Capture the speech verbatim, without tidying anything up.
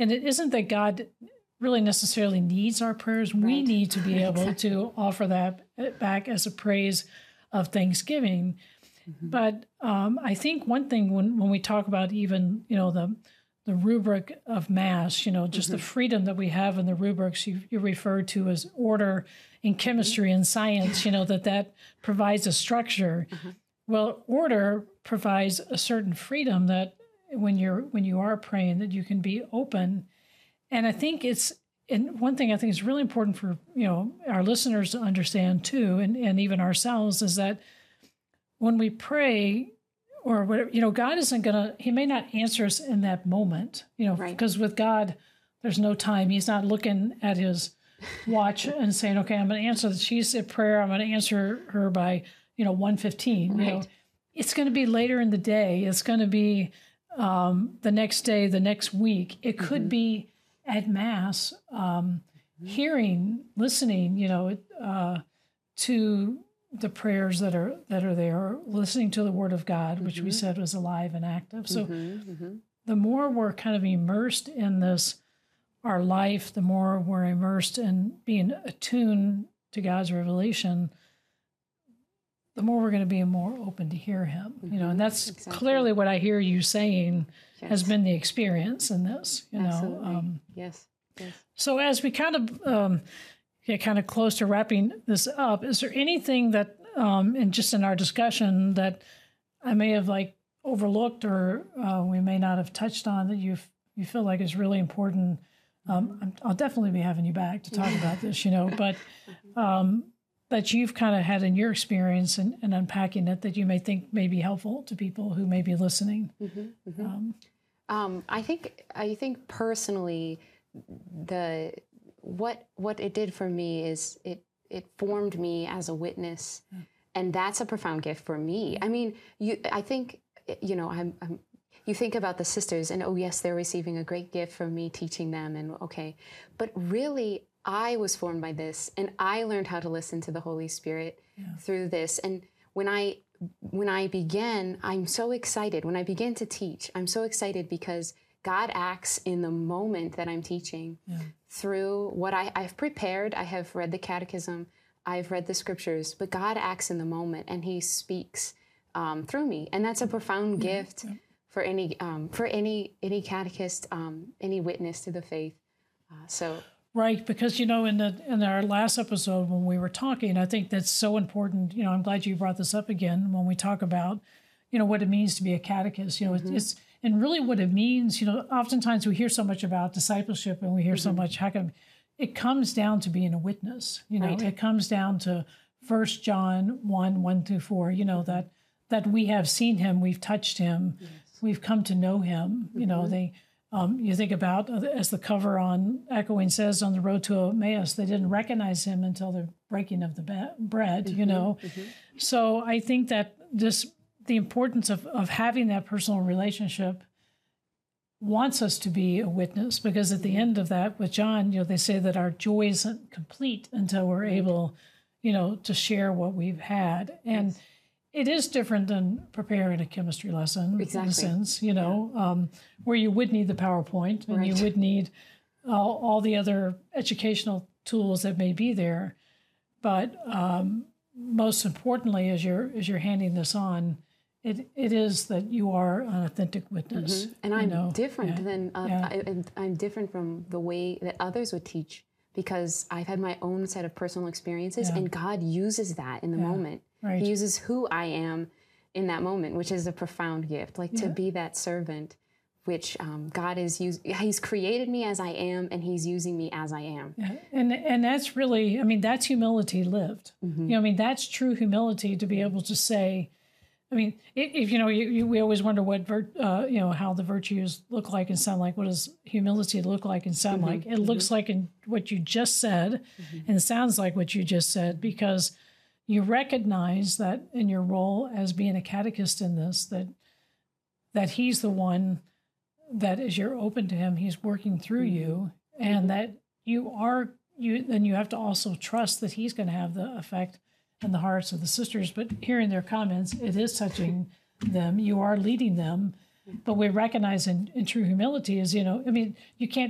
and it isn't that God really necessarily needs our prayers. Right. We need to be able exactly. to offer that back as a praise of thanksgiving. Mm-hmm. But um, I think one thing when, when we talk about even, you know, the the rubric of Mass, you know, just mm-hmm. the freedom that we have in the rubrics you, you referred to as order in chemistry mm-hmm. and science, you know, that that provides a structure. Mm-hmm. Well, order provides a certain freedom that when you're when you are praying, that you can be open. And I think it's, and one thing I think is really important for, you know, our listeners to understand too, and, and even ourselves, is that when we pray or whatever, you know, God isn't going to, he may not answer us in that moment, you know, because right. with God, there's no time. He's not looking at his watch and saying, okay, I'm going to answer, she said prayer, I'm going to answer her by, you know, one fifteen. Right. You know, it's going to be later in the day. It's going to be um, the next day, the next week. It could mm-hmm. be at Mass, um, mm-hmm. hearing, listening, you know, uh, to the prayers that are that are there, listening to the Word of God, which mm-hmm. we said was alive and active. So mm-hmm. Mm-hmm. the more we're kind of immersed in this, our life, the more we're immersed in being attuned to God's revelation, the more we're going to be more open to hear him. Mm-hmm. You know, and that's exactly. clearly what I hear you saying yes. has been the experience in this, you Absolutely. know. Um, yes. yes. So as we kind of um, get kind of close to wrapping this up, is there anything that, um, and just in our discussion, that I may have like overlooked or uh, we may not have touched on that you you feel like is really important? Um, I'm, I'll definitely be having you back to talk about this, you know, but um, that you've kind of had in your experience and, and unpacking it that you may think may be helpful to people who may be listening. Mm-hmm, mm-hmm. Um, um, I think I think personally, the what what it did for me is it it formed me as a witness, yeah. and that's a profound gift for me. I mean, you I think you know I'm. I'm You think about the sisters and, oh, yes, they're receiving a great gift from me teaching them and okay. But really, I was formed by this and I learned how to listen to the Holy Spirit yeah. through this. And when I when I began, I'm so excited. When I begin to teach, I'm so excited because God acts in the moment that I'm teaching yeah. through what I, I've prepared. I have read the catechism. I've read the scriptures. But God acts in the moment and he speaks um, through me. And that's a profound yeah. gift. Yeah. For any um, for any any catechist, um, any witness to the faith, uh, so right, because you know in the in our last episode when we were talking, I think that's so important. You know, I'm glad you brought this up again when we talk about, you know, what it means to be a catechist. You know, mm-hmm. it's and really what it means. You know, oftentimes we hear so much about discipleship and we hear mm-hmm. so much. How come it comes down to being a witness? You know, right. it comes down to First John one one through four. You know that that we have seen him, we've touched him. Yes. We've come to know him. You know, mm-hmm. they. Um, you think about, as the cover on Echoing says, on the road to Emmaus, they didn't recognize him until the breaking of the be- bread. Mm-hmm. You know, mm-hmm. so I think that this the importance of of having that personal relationship wants us to be a witness, because at the end of that, with John, you know, they say that our joy isn't complete until we're mm-hmm. able, you know, to share what we've had. And yes. it is different than preparing a chemistry lesson, exactly. in a sense, you know, yeah. um, where you would need the PowerPoint and right. you would need all, all the other educational tools that may be there. But um, most importantly, as you're as you're handing this on, it it is that you are an authentic witness. Mm-hmm. And I'm know? different yeah. than uh, yeah. I, and I'm different from the way that others would teach, because I've had my own set of personal experiences, yeah. and God uses that in the yeah. moment. Right. He uses who I am in that moment, which is a profound gift, like yeah. to be that servant, which um, God is using. He's created me as I am, and he's using me as I am. Yeah. And and that's really, I mean, that's humility lived. Mm-hmm. You know, I mean, that's true humility to be able to say, I mean, if, if you know, you, you, we always wonder what, vir, uh, you know, how the virtues look like and sound like. What does humility look like and sound mm-hmm. like? It mm-hmm. looks like in what you just said mm-hmm. and sounds like what you just said, because you recognize that in your role as being a catechist in this, that that he's the one that as you're open to him, he's working through mm-hmm. you, and mm-hmm. that you are, you then you have to also trust that he's going to have the effect in the hearts of the sisters. But hearing their comments, it is touching them. You are leading them. But we recognize in, in true humility is, you know, I mean, you can't